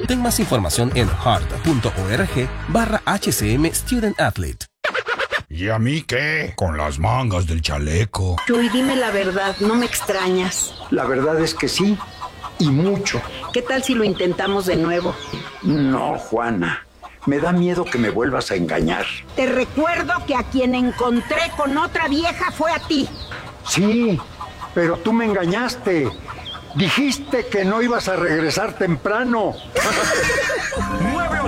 Ten más información en heart.org/HCM Student Athlete. ¿Y a mí qué? Con las mangas del chaleco. Chuy, dime la verdad, ¿no me extrañas? La verdad es que sí, y mucho. ¿Qué tal si lo intentamos de nuevo? No, Juana, me da miedo que me vuelvas a engañar. Te recuerdo que a quien encontré con otra vieja fue a ti. Sí, pero tú me engañaste. Dijiste que no ibas a regresar temprano.